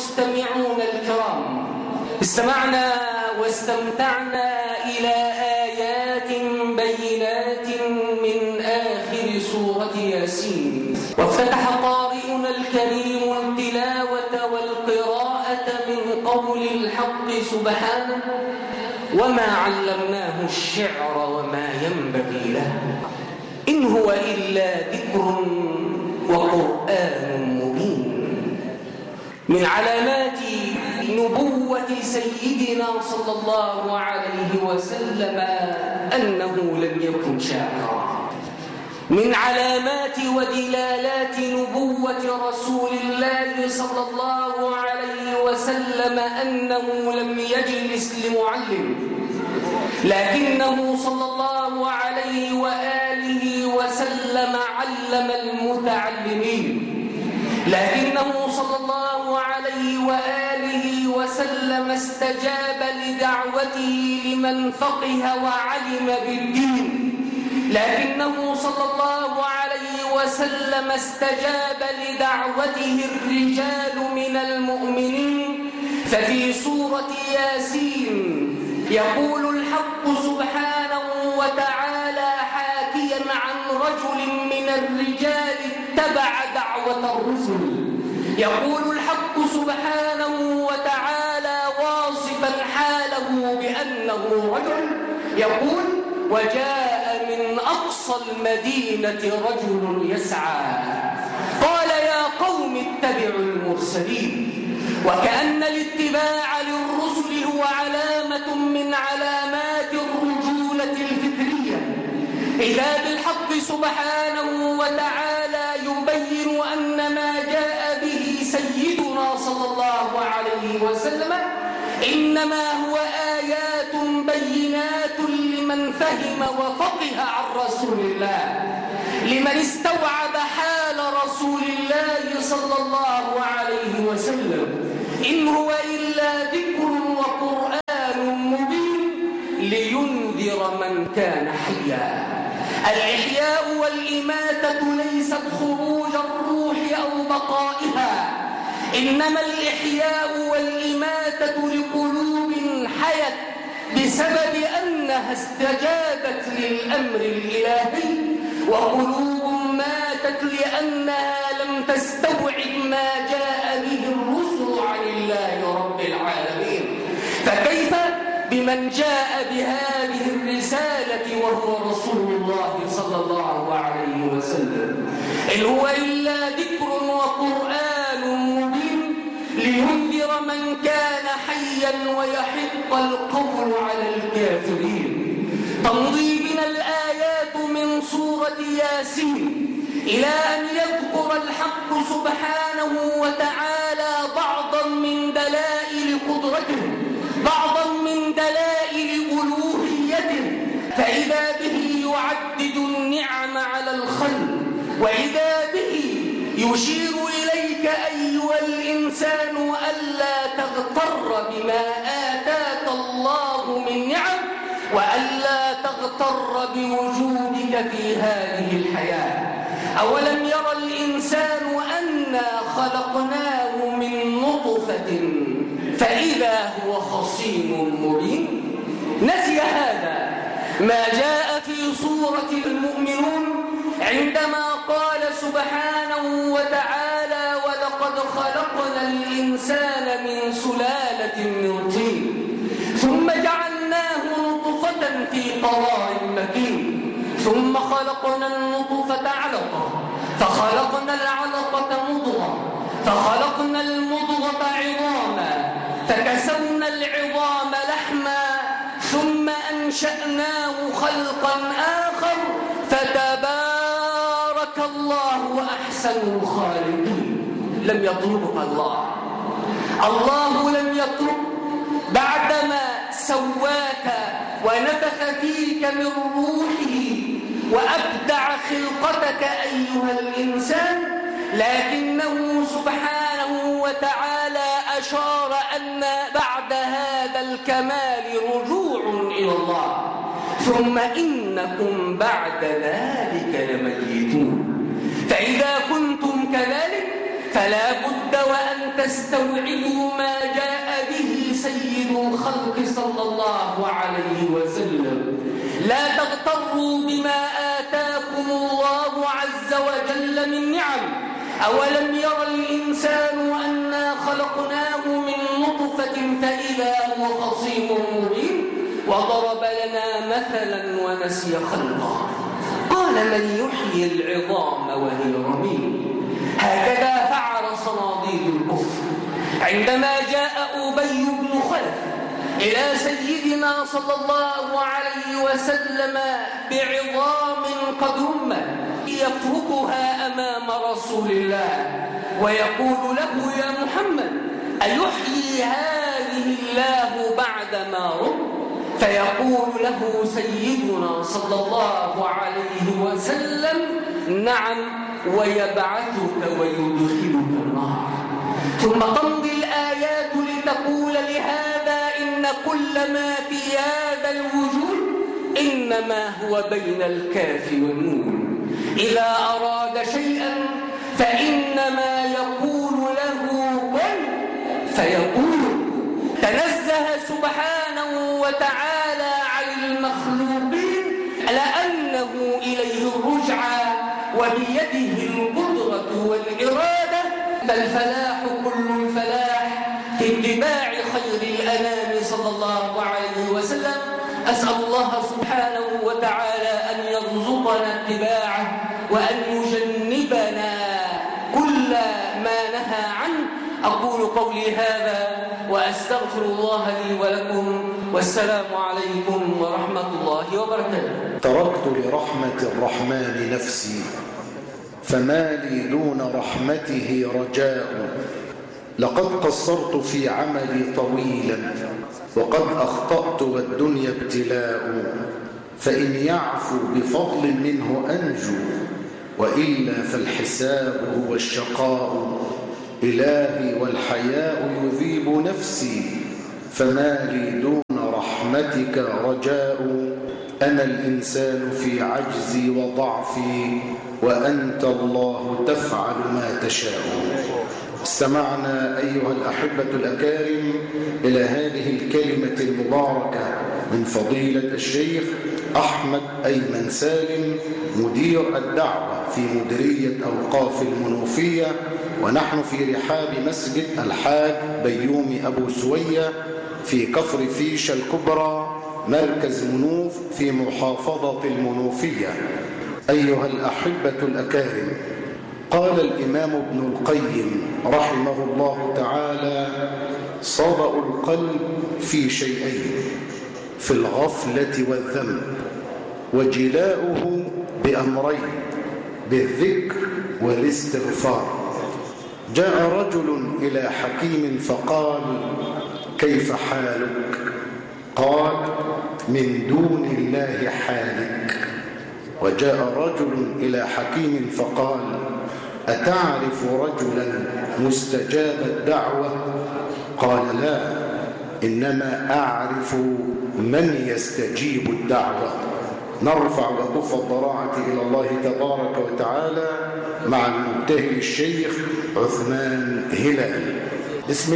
المستمعون الكرام، استمعنا واستمتعنا إلى آيات بينات من آخر سورة ياسين، وافتتح قارئنا الكريم التلاوة والقراءة من قول الحق سبحانه: وما علمناه الشعر وما ينبغي له إن هو إلا ذكر وقرآن مبين. من علامات نبوة سيدنا صلى الله عليه وسلم أنه لم يكن شاعرا. من علامات ودلالات نبوة رسول الله صلى الله عليه وسلم أنه لم يجلس لمعلم، لكنه صلى الله عليه وآله وسلم علم المتعلمين، لكنه صلى الله عليه وآله وسلم استجاب لدعوته لمن فقه وعلم بالدين، لكنه صلى الله عليه وسلم استجاب لدعوته الرجال من المؤمنين. ففي سورة ياسين يقول الحق سبحانه وتعالى حاكيا عن رجل من الرجال اتبع دعوة الرسل، يقول الحق سبحانه وتعالى واصفا حاله بأنه رجل، يقول: وجاء من أقصى المدينة رجل يسعى قال يا قوم اتبعوا المرسلين. وكأن الاتباع للرسل هو علامة من علامات الرجولة الفكرية، إذا بالحق سبحانه وتعالى يبين أن ما جاء به سيدنا صلى الله عليه وسلم إنما هو آيات بينات لمن فهم وفقه عن رسول الله، لمن استوعب حال رسول الله صلى الله عليه وسلم. إن هو إلا ذكر وقرآن مبين لينذر من كان حيا. الإحياء والإماتة ليست خروج الروح أو بقائها، إنما الإحياء والإماتة لقلوب حيت بسبب أنها استجابت للأمر الإلهي، وقلوب ماتت لأنها لم تستوعب ما جاء به الرسل عن الله رب العالمين. فكيف بمن جاء بهذه الرسالة وهو رسول الله صلى الله عليه وسلم؟ إن هو إلا ذكر وقرآن مبين لينذر من كان حيا ويحق القول على الكافرين. تمضي بنا الآيات من سورة ياسين إلى أن يذكر الحق سبحانه وتعالى بعضا من دلائل قدرته، بعضا من دلائل ألوهيته، فإذا به يعدد النعم على الخلق، وإذا به يشير إليك أيها الإنسان ألا تغتر بما آتاك الله من نعم، وألا تغتر بوجودك في هذه الحياة. أولم يرى الإنسان أنا خلقناه من نطفة فإذا هو خصيم مبين؟ نسي هذا ما جاء في سورة المؤمنون عندما قال سبحانه وتعالى: ولقد خلقنا الإنسان من سلالة من طين ثم جعلناه نطفة في قرار مكين ثم خلقنا النطفة علقة فخلقنا العلقة مضغة فخلقنا المضغة عظاما فكسونا العظام لحما ثم أنشأناه خلقا آخر فتبارك الله أحسن الخالقين. لم يتركك الله لم يترك بعدما سواك ونفخ فيك من روحه وأبدع خلقتك أيها الإنسان، لكنه سبحانه وتعالى أشار أن بعد هذا الكمال رجوع إلى الله، ثم إنكم بعد ذلك لميتون. فإذا كنتم كذلك فلا بد وأن تستوعبوا ما جاء به سيد الخلق صلى الله عليه وسلم. لا تغتروا بما آتاكم الله عز وجل من نعم. أولم ير الإنسان أنا خلقناه من نطفة فإذا هو خصيم مبين وضرب لنا مثلا ونسي خلقه قال من يحيي العظام وهي رميم. هكذا فعل صناديد الكفر عندما جاء أبي بن خلف إلى سيدنا صلى الله عليه وسلم بعظام قد رمت يفركها أمام رسول الله ويقول له يا محمد أيحيي هذه الله بعدما رم؟ فيقول له سيدنا صلى الله عليه وسلم نعم ويبعثك ويدخلك النار. ثم تمضي الآيات لتقول لهذا إن كل ما في هذا الوجود إنما هو بين الكاف والنون. إذا أراد شيئا فإنما يقول له كن فيكون. تنزه سبحانه وتعالى عن المخلوقين لأنه إليه الرجعى وبيده القدرة والإرادة. فالفلاح كل الفلاح في اتباع خير الأنام صلى الله عليه وسلم. أسأل الله سبحانه وتعالى أن يرزقنا اتباعه وأن يجنبنا كل ما نهى عنه. أقول قولي هذا وأستغفر الله لي ولكم والسلام عليكم ورحمة الله وبركاته. تركت لرحمة الرحمن نفسي فما لي دون رحمته رجاء. لقد قصرت في عملي طويلا وقد أخطأت والدنيا ابتلاء. فإن يعفو بفضل منه أنجو وإلا فالحساب هو الشقاء. إلهي والحياء يذيب نفسي فما لي دون رحمتك رجاء. أنا الإنسان في عجزي وضعفي وأنت الله تفعل ما تشاء. استمعنا أيها الأحبة الأكارم إلى هذه الكلمة المباركة من فضيلة الشيخ أحمد أيمن سالم مدير الدعوة في مديرية أوقاف المنوفية، ونحن في رحاب مسجد الحاج بيومي أبو سوية في كفر فيشة الكبرى مركز منوف في محافظة المنوفية. أيها الأحبة الأكارم، قال الإمام ابن القيم رحمه الله تعالى صدأ القلب في شيئين: في الغفلة والذنب، وجلاؤه بأمرين: بالذكر والاستغفار. جاء رجل إلى حكيم فقال: كيف حالك؟ قال: من دون الله حالك. وجاء رجل إلى حكيم فقال: أتعرف رجلا مستجاب الدعوة؟ قال: لا، إنما أعرف من يستجيب الدعوة. نرفع وكف الضراعة إلى الله تبارك وتعالى مع المبتهل الشيخ عثمان هلال. بسم